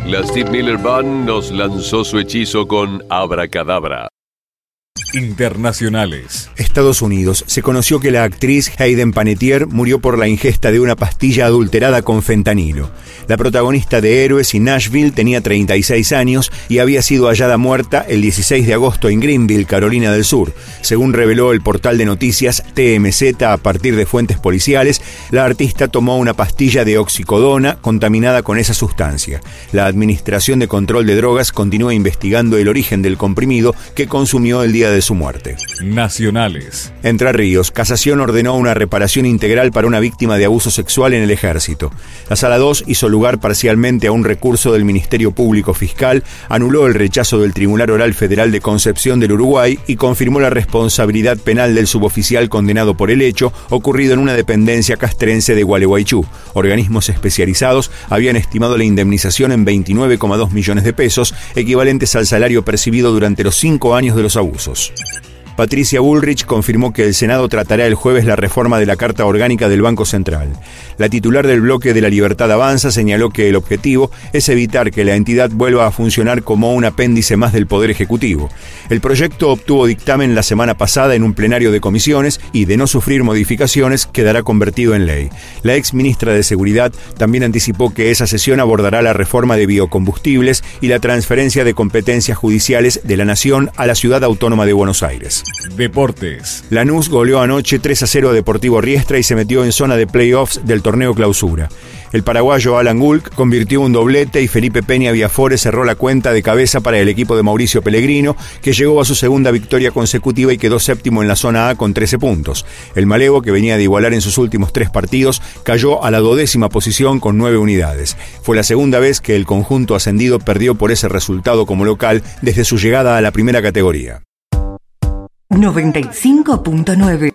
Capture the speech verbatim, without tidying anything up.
La Steve Miller Band nos lanzó su hechizo con Abracadabra. Internacionales. Estados Unidos. Se conoció que la actriz Hayden Panettiere murió por la ingesta de una pastilla adulterada con fentanilo. La protagonista de Héroes y Nashville tenía treinta y seis años y había sido hallada muerta el dieciséis de agosto en Greenville, Carolina del Sur. Según reveló el portal de noticias T M Z a partir de fuentes policiales, la artista tomó una pastilla de oxicodona contaminada con esa sustancia. La Administración de Control de Drogas continúa investigando el origen del comprimido que consumió el día de su muerte. Nacionales. Entre Ríos. Casación ordenó una reparación integral para una víctima de abuso sexual en el ejército. La Sala dos hizo lugar parcialmente a un recurso del Ministerio Público Fiscal, anuló el rechazo del Tribunal Oral Federal de Concepción del Uruguay y confirmó la responsabilidad penal del suboficial condenado por el hecho ocurrido en una dependencia castrense de Gualeguaychú. Organismos especializados habían estimado la indemnización en veintinueve coma dos millones de pesos, equivalentes al salario percibido durante los cinco años de los abusos. Patricia Bullrich confirmó que el Senado tratará el jueves la reforma de la Carta Orgánica del Banco Central. La titular del bloque de La Libertad Avanza señaló que el objetivo es evitar que la entidad vuelva a funcionar como un apéndice más del Poder Ejecutivo. El proyecto obtuvo dictamen la semana pasada en un plenario de comisiones y, de no sufrir modificaciones, quedará convertido en ley. La ex ministra de Seguridad también anticipó que esa sesión abordará la reforma de biocombustibles y la transferencia de competencias judiciales de la Nación a la Ciudad Autónoma de Buenos Aires. Deportes. Lanús goleó anoche tres a cero a Deportivo Riestra y se metió en zona de playoffs del torneo Clausura. El paraguayo Alan Gulk convirtió un doblete y Felipe Peña Viafore cerró la cuenta de cabeza para el equipo de Mauricio Pellegrino, que llegó a su segunda victoria consecutiva y quedó séptimo en la zona A con trece puntos. El Malevo, que venía de igualar en sus últimos tres partidos, cayó a la duodécima posición con nueve unidades. Fue la segunda vez que el conjunto ascendido perdió por ese resultado como local desde su llegada a la primera categoría. noventa y cinco punto nueve